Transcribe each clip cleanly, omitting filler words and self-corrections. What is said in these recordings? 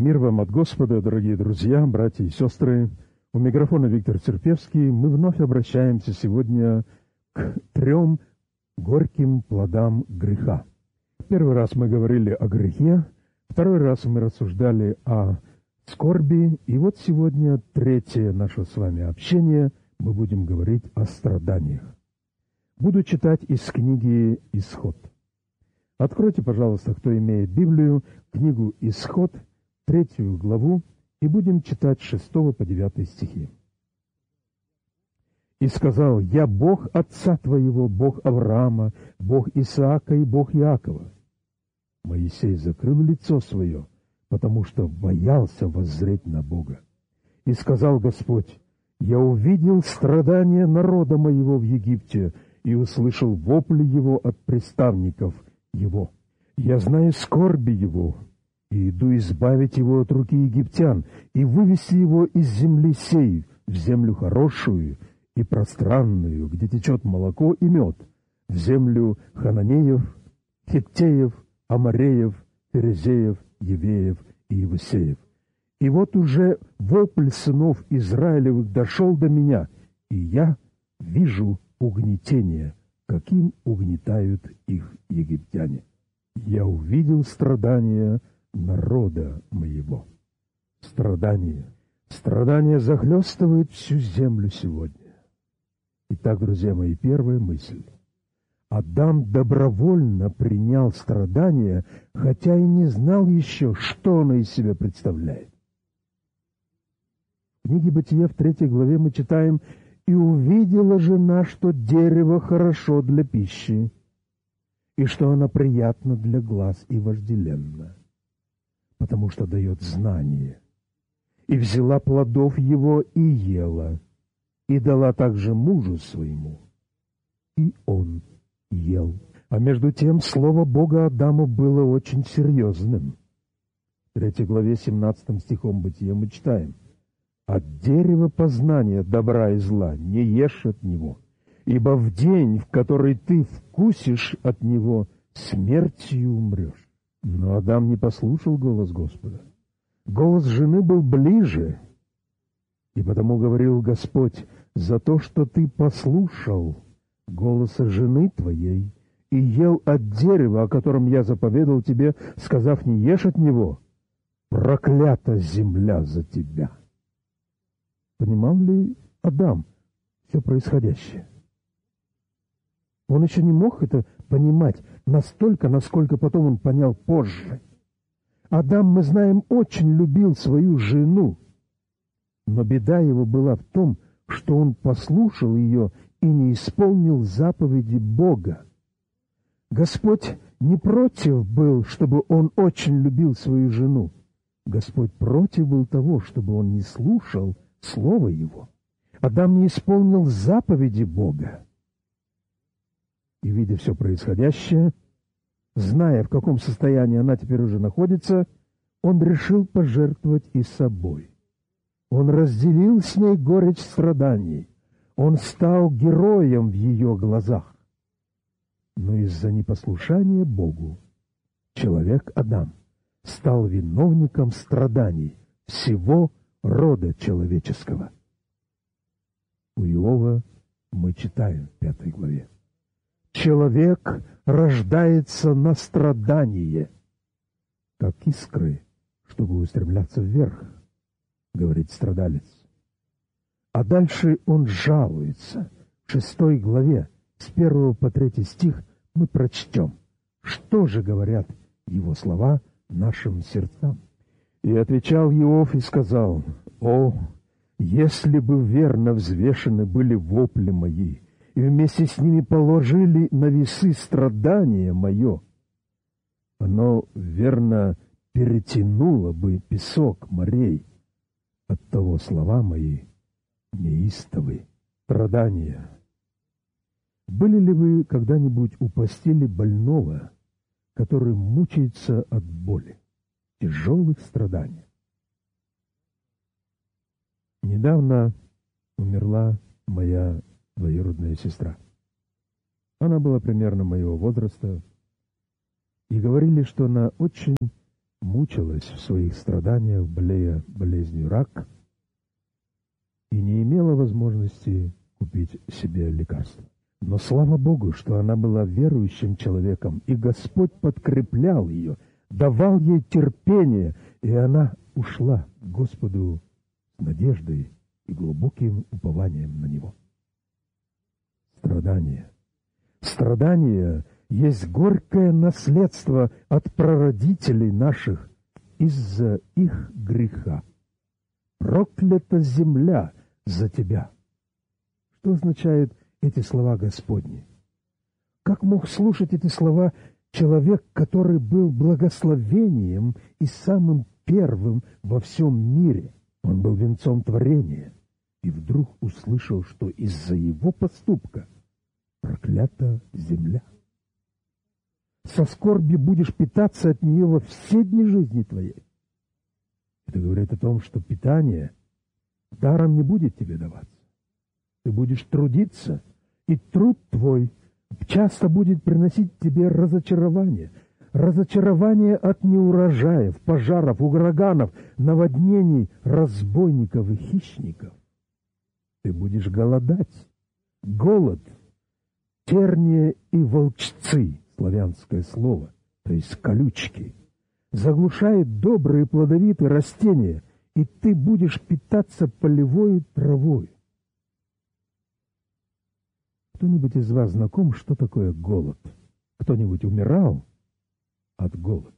Мир вам от Господа, дорогие друзья, братья и сестры. У микрофона Виктор Терпевский. Мы вновь обращаемся сегодня к 3 горьким плодам греха. Первый раз мы говорили о грехе, второй раз мы рассуждали о скорби, и вот сегодня 3 наше с вами общение, мы будем говорить о страданиях. Буду читать из книги «Исход». Откройте, пожалуйста, кто имеет Библию, книгу «Исход», 3 главу, и будем читать 6 по 9 стихи. «И сказал: «Я Бог отца твоего, Бог Авраама, Бог Исаака и Бог Иакова». Моисей закрыл лицо свое, потому что боялся воззреть на Бога. И сказал Господь: «Я увидел страдания народа моего в Египте и услышал вопли его от приставников его. Я знаю скорби его, и иду избавить его от руки египтян, и вывести его из земли сей в землю хорошую и пространную, где течет молоко и мед, в землю хананеев, хиттеев, амореев, перезеев, евеев и евусеев. И вот уже вопль сынов Израилевых дошел до меня, и я вижу угнетение, каким угнетают их египтяне. Я увидел страдания народа моего». Страдания захлестывают всю землю сегодня. Итак, друзья мои, первая мысль. Адам добровольно принял страдания, хотя и не знал еще, что оно из себя представляет. В книге Бытия в 3 главе мы читаем: «И увидела жена, что дерево хорошо для пищи, и что оно приятно для глаз и вожделенно, потому что дает знание. И взяла плодов его и ела, и дала также мужу своему, и он ел». А между тем слово Бога Адаму было очень серьезным. В 3 главе 17 стихом Бытия мы читаем: «От дерева познания добра и зла не ешь от него, ибо в день, в который ты вкусишь от него, смертью умрешь». Но Адам не послушал голос Господа. Голос жены был ближе, и потому говорил Господь: «За то, что ты послушал голоса жены твоей и ел от дерева, о котором я заповедал тебе, сказав: не ешь от него, проклята земля за тебя». Понимал ли Адам все происходящее? Он еще не мог это понимать настолько, насколько потом он понял позже. Адам, мы знаем, очень любил свою жену, но беда его была в том, что он послушал ее и не исполнил заповеди Бога. Господь не против был, чтобы он очень любил свою жену. Господь против был того, чтобы он не слушал Слово Его. Адам не исполнил заповеди Бога. И, видя все происходящее, зная, в каком состоянии она теперь уже находится, он решил пожертвовать и собой. Он разделил с ней горечь страданий. Он стал героем в ее глазах. Но из-за непослушания Богу человек Адам стал виновником страданий всего рода человеческого. У Иова мы читаем в 5 главе: «Человек рождается на страдание, как искры, чтобы устремляться вверх», — говорит страдалец. А дальше он жалуется. В 6 главе, с 1 по 3 стих, мы прочтем, что же говорят его слова нашим сердцам. «И отвечал Иов и сказал: о, если бы верно взвешены были вопли мои, и вместе с ними положили на весы страдания мое, оно верно перетянуло бы песок морей. Оттого слова мои неистовы». Страдания. Были ли вы когда-нибудь у постели больного, который мучается от боли, тяжелых страданий? Недавно умерла моя двоюродная сестра. Она была примерно моего возраста, и говорили, что она очень мучилась в своих страданиях, болея болезнью рак, и не имела возможности купить себе лекарство. Но слава Богу, что она была верующим человеком, и Господь подкреплял ее, давал ей терпение, и она ушла к Господу с надеждой и глубоким упованием на Него. Страдания. Страдания есть горькое наследство от прародителей наших из-за их греха. Проклята земля за тебя. Что означают эти слова Господни? Как мог слушать эти слова человек, который был благословением и самым первым во всем мире? Он был венцом творения, и вдруг услышал, что из-за его поступка проклята земля. Со скорби будешь питаться от нее во все дни жизни твоей. Это говорит о том, что питание даром не будет тебе даваться. Ты будешь трудиться, и труд твой часто будет приносить тебе разочарование. Разочарование от неурожаев, пожаров, ураганов, наводнений, разбойников и хищников. Ты будешь голодать. Голод, терния и волчцы, славянское слово, то есть колючки, заглушает добрые плодовитые растения, и ты будешь питаться полевой травой. Кто-нибудь из вас знаком, что такое голод? Кто-нибудь умирал от голода?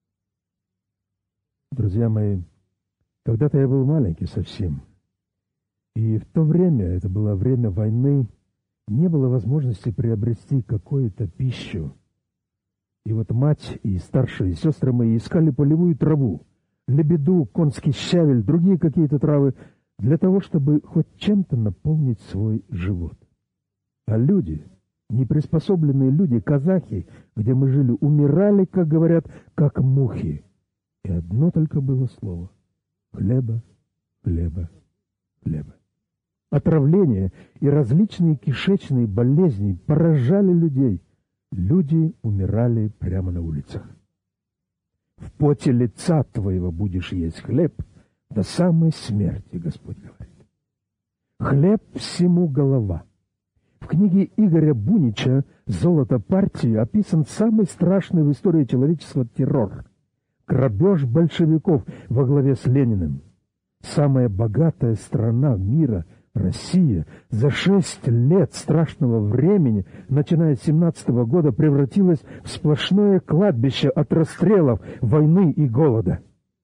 Друзья мои, когда-то я был маленький совсем, и в то время, это было время войны, не было возможности приобрести какую-то пищу. И вот мать и старшие сестры мои искали полевую траву, лебеду, конский щавель, другие какие-то травы, для того, чтобы хоть чем-то наполнить свой живот. А люди, неприспособленные люди, казахи, где мы жили, умирали, как говорят, как мухи. И одно только было слово — хлеба, хлеба, хлеба. Отравления и различные кишечные болезни поражали людей. Люди умирали прямо на улицах. В поте лица твоего будешь есть хлеб до самой смерти, Господь говорит. Хлеб всему голова. В книге Игоря Бунича «Золото партии» описан самый страшный в истории человечества террор. Грабеж большевиков во главе с Лениным. Самая богатая страна мира, Россия, за 6 лет страшного времени, начиная с 17-го года, превратилась в сплошное кладбище от расстрелов, войны и голода.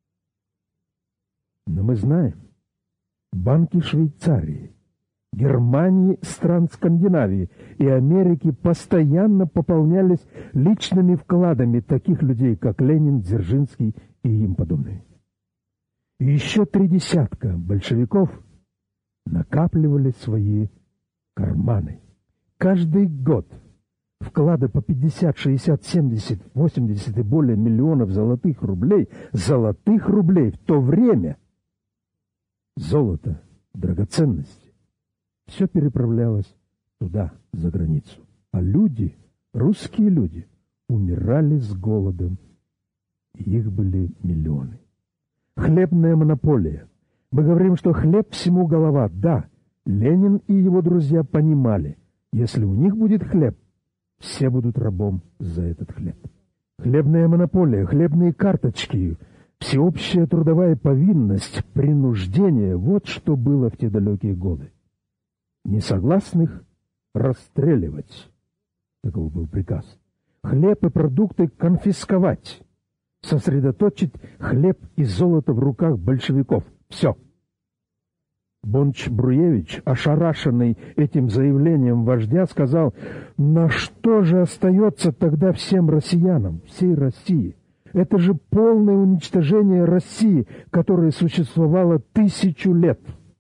Но мы знаем, банки Швейцарии, Германии, стран Скандинавии и Америки постоянно пополнялись личными вкладами таких людей, как Ленин, Дзержинский и им подобные. И еще 30 большевиков накапливали свои карманы. Каждый год вклады по 50, 60, 70, 80 и более миллионов золотых рублей в то время, золото, драгоценности, все переправлялось туда, за границу. А люди, русские люди, умирали с голодом. И их были миллионы. Хлебная монополия. Мы говорим, что хлеб всему голова. Да, Ленин и его друзья понимали, если у них будет хлеб, все будут рабом за этот хлеб. Хлебная монополия, хлебные карточки, всеобщая трудовая повинность, принуждение — вот что было в те далекие годы. Несогласных расстреливать. Таков был приказ. Хлеб и продукты конфисковать. Сосредоточить хлеб и золото в руках большевиков. Все. Бонч-Бруевич, ошарашенный этим заявлением вождя, сказал: на что же остается тогда всем россиянам, всей России? Это же полное уничтожение России, которая существовала 1000 лет.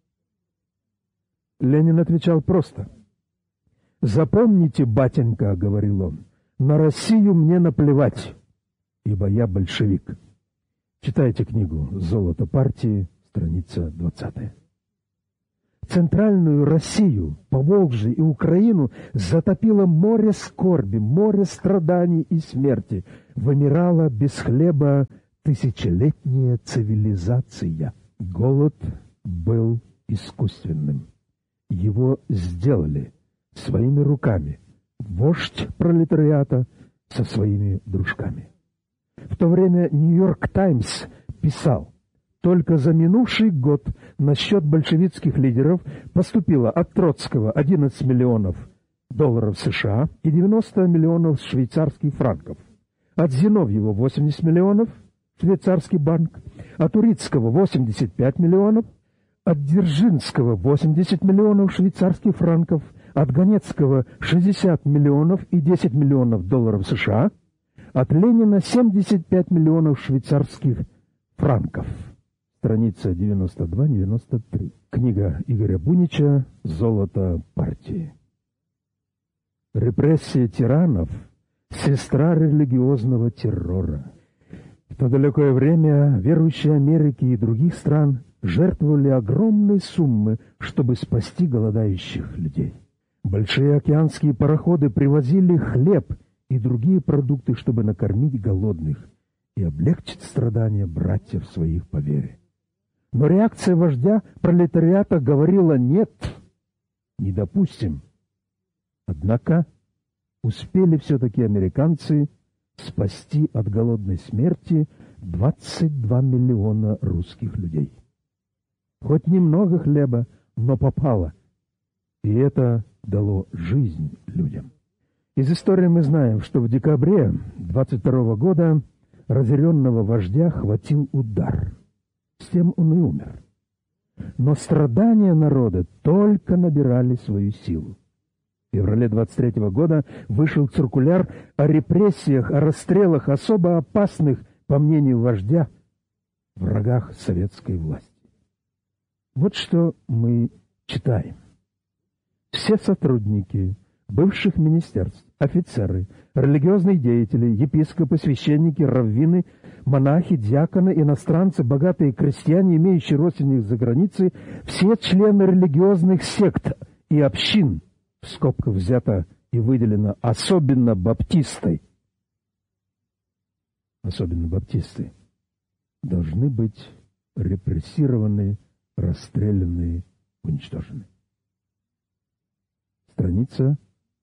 Ленин отвечал просто. «Запомните, батенька, — говорил он, — на Россию мне наплевать, ибо я большевик». Читайте книгу «Золото партии», страница 20. Центральную Россию, Поволжье и Украину затопило море скорби, море страданий и смерти. Вымирало без хлеба тысячелетняя цивилизация. Голод был искусственным. Его сделали своими руками вождь пролетариата со своими дружками. В то время «Нью-Йорк Таймс» писал: только за минувший год на счет большевистских лидеров поступило от Троцкого 11 миллионов долларов США и 90 миллионов швейцарских франков, от Зиновьева 80 миллионов швейцарский банк, от Урицкого 85 миллионов, от Дзержинского 80 миллионов швейцарских франков, от Ганецкого 60 миллионов и 10 миллионов долларов США, от Ленина 75 миллионов швейцарских франков. Страница 92-93. Книга Игоря Бунича «Золото партии». Репрессия тиранов – сестра религиозного террора. В то далекое время верующие Америки и других стран жертвовали огромные суммы, чтобы спасти голодающих людей. Большие океанские пароходы привозили хлеб и другие продукты, чтобы накормить голодных и облегчить страдания братьев своих по вере. Но реакция вождя пролетариата говорила: «Нет, не допустим». Однако успели все-таки американцы спасти от голодной смерти 22 миллиона русских людей. Хоть немного хлеба, но попало, и это дало жизнь людям. Из истории мы знаем, что в декабре 22 года разъяренного вождя хватил удар. С тем он и умер. Но страдания народа только набирали свою силу. В феврале 23 года вышел циркуляр о репрессиях, о расстрелах особо опасных, по мнению вождя, врагах советской власти. Вот что мы читаем. Все сотрудники бывших министерств, офицеры, религиозные деятели, епископы, священники, раввины, монахи, диаконы, иностранцы, богатые крестьяне, имеющие родственников за границей, все члены религиозных сект и общин, в скобках взято и выделено особенно баптисты, должны быть репрессированы, расстреляны, уничтожены. Страница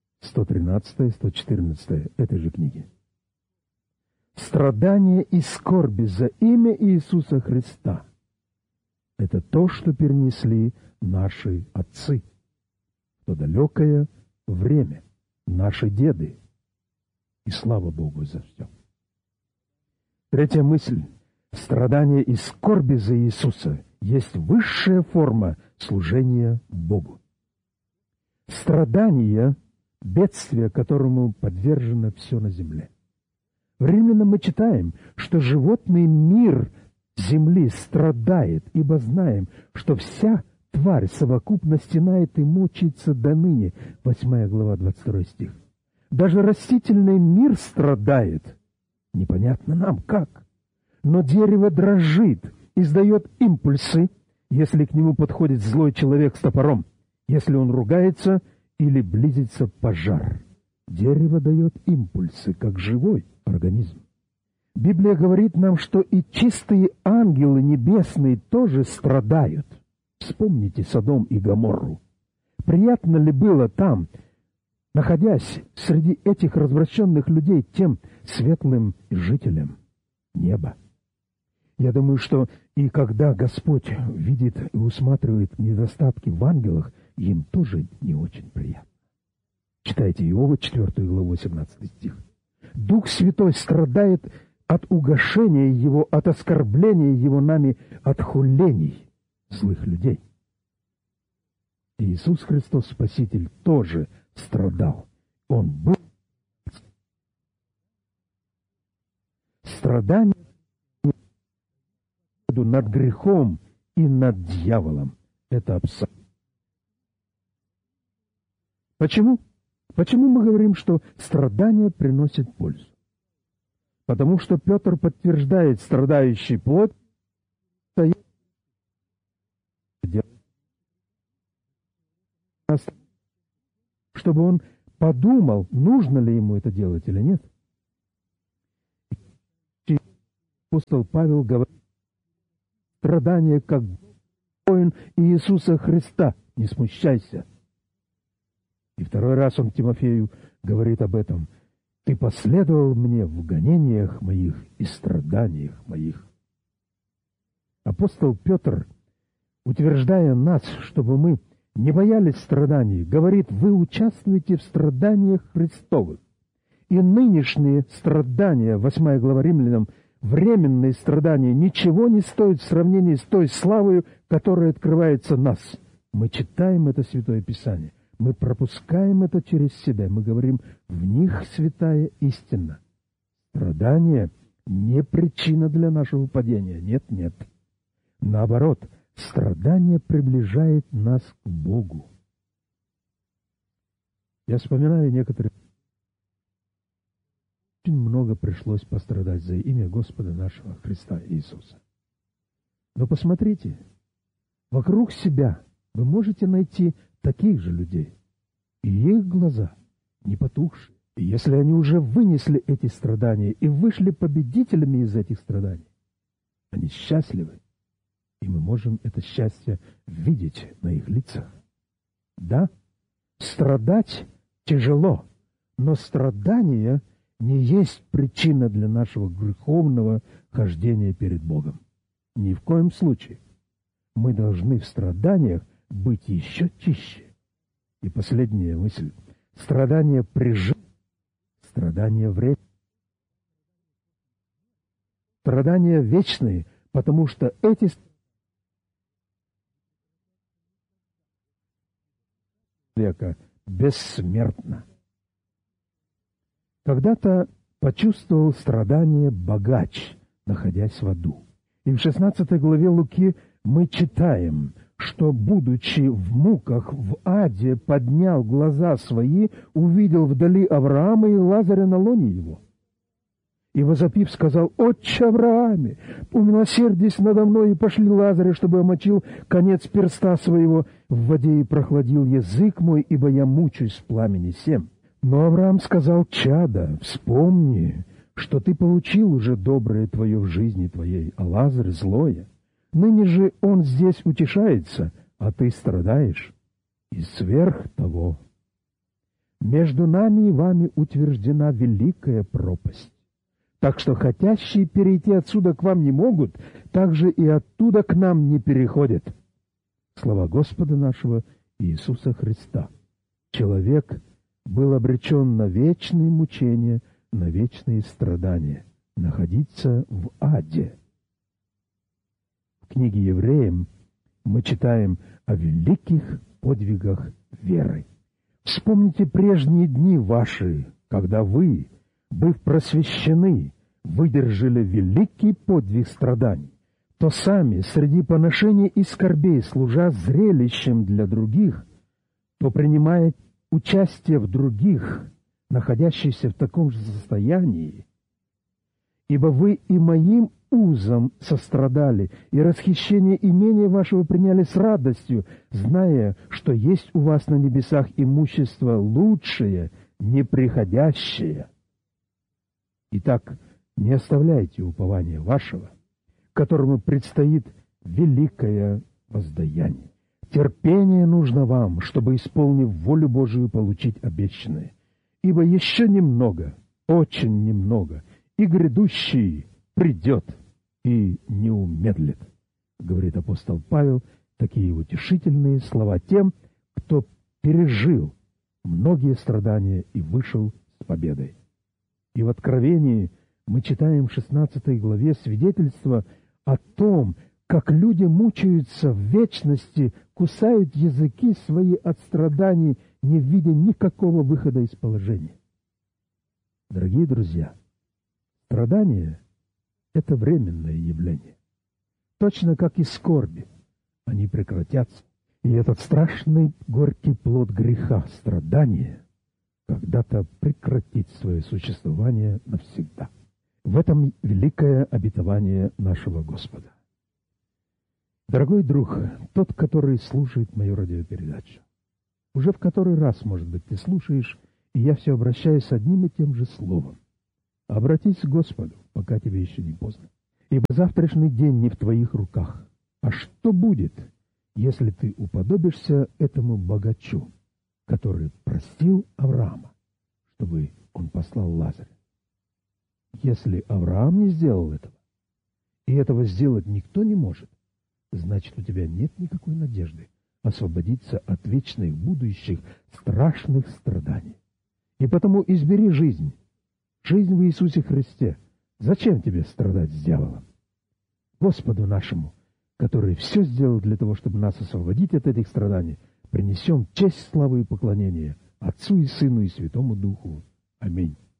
113-114 этой же книги. Страдания и скорби за имя Иисуса Христа – это то, что перенесли наши отцы в то далекое время, наши деды. И слава Богу за все. Третья мысль. Страдания и скорби за Иисуса есть высшая форма служения Богу. Страдания – бедствие, которому подвержено все на земле. В Римлянам мы читаем, что животный мир земли страдает, ибо знаем, что вся тварь совокупно стенает и мучается до ныне. 8 глава, 22 стих. Даже растительный мир страдает. Непонятно нам как. Но дерево дрожит, издает импульсы, если к нему подходит злой человек с топором, если он ругается или близится пожар. Дерево дает импульсы, как живой организм. Библия говорит нам, что и чистые ангелы небесные тоже страдают. Вспомните Содом и Гоморру. Приятно ли было там, находясь среди этих развращенных людей, тем светлым жителям неба? Я думаю, что и когда Господь видит и усматривает недостатки в ангелах, им тоже не очень приятно. Читайте Иова, 4 главу, 17 стих. Дух Святой страдает от угошения Его, от оскорбления Его нами, от хулений злых людей. И Иисус Христос, Спаситель, тоже страдал. Он был страдание над грехом и над дьяволом. Это абсолютно. Почему? Почему мы говорим, что страдания приносят пользу? Потому что Петр подтверждает: страдающий плоть, чтобы он подумал, нужно ли ему это делать или нет. Апостол Павел говорит: страдания, как воин Иисуса Христа, не смущайся. И второй раз он Тимофею говорит об этом: ты последовал мне в гонениях моих и страданиях моих. Апостол Петр, утверждая нас, чтобы мы не боялись страданий, говорит: вы участвуете в страданиях Христовых. И нынешние страдания, 8 глава Римлянам, временные страдания, ничего не стоят в сравнении с той славою, которая открывается нас. Мы читаем это Святое Писание, мы пропускаем это через себя, мы говорим: в них святая истина. Страдание не причина для нашего падения. Нет, нет. Наоборот, страдание приближает нас к Богу. Я вспоминаю некоторые... Очень много пришлось пострадать за имя Господа нашего Христа Иисуса. Но посмотрите, вокруг себя вы можете найти таких же людей, и их глаза не потухшие. И если они уже вынесли эти страдания и вышли победителями из этих страданий, они счастливы, и мы можем это счастье видеть на их лицах. Да, страдать тяжело, но страдание не есть причина для нашего греховного хождения перед Богом. Ни в коем случае. Мы должны в страданиях быть еще чище. И последняя мысль. Страдания приживы, страдания временные. Страдания вечные, потому что эти человека бессмертно. Когда-то почувствовал страдание богач, находясь в аду. И в 16 главе Луки мы читаем, что, будучи в муках в аде, поднял глаза свои, увидел вдали Авраама и Лазаря на лоне его. И, возопив, сказал: «Отче Аврааме, умилосердись надо мной и пошли Лазаря, чтобы омочил конец перста своего в воде и прохладил язык мой, ибо я мучусь в пламени сем». Но Авраам сказал: «Чадо, вспомни, что ты получил уже доброе твое в жизни твоей, а Лазарь злое. Ныне же он здесь утешается, а ты страдаешь. И сверх того, между нами и вами утверждена великая пропасть. Так что хотящие перейти отсюда к вам не могут, так же и оттуда к нам не переходят». Слова Господа нашего Иисуса Христа. Человек был обречен на вечные мучения, на вечные страдания, находиться в аде. В книге Евреям мы читаем о великих подвигах веры. Вспомните прежние дни ваши, когда вы, быв просвещены, выдержали великий подвиг страданий, то сами среди поношений и скорбей, служа зрелищем для других, то принимая участие в других, находящихся в таком же состоянии, ибо вы и моим узом сострадали, и расхищение имения вашего приняли с радостью, зная, что есть у вас на небесах имущество лучшее, неприходящее. Итак, не оставляйте упования вашего, которому предстоит великое воздаяние. Терпение нужно вам, чтобы, исполнив волю Божию, получить обещанное. Ибо еще немного, очень немного, и грядущий придет и не умедлит, говорит апостол Павел, такие утешительные слова тем, кто пережил многие страдания и вышел с победой. И в Откровении мы читаем в 16 главе свидетельство о том, как люди мучаются в вечности, кусают языки свои от страданий, не видя никакого выхода из положения. Дорогие друзья, страдания — это временное явление. Точно как и скорби, они прекратятся. И этот страшный горький плод греха, страдания, когда-то прекратит свое существование навсегда. В этом великое обетование нашего Господа. Дорогой друг, тот, который слушает мою радиопередачу, уже в который раз, может быть, ты слушаешь, и я все обращаюсь с одним и тем же словом. Обратись к Господу, пока тебе еще не поздно. ибо завтрашний день не в твоих руках. А что будет, если ты уподобишься этому богачу, который простил Авраама, чтобы он послал Лазаря? Если Авраам не сделал этого, и этого сделать никто не может, значит, у тебя нет никакой надежды освободиться от вечных будущих страшных страданий. И потому избери жизнь в Иисусе Христе. Зачем тебе страдать с дьяволом? Господу нашему, который все сделал для того, чтобы нас освободить от этих страданий, принесем честь, славу и поклонение Отцу и Сыну и Святому Духу. Аминь.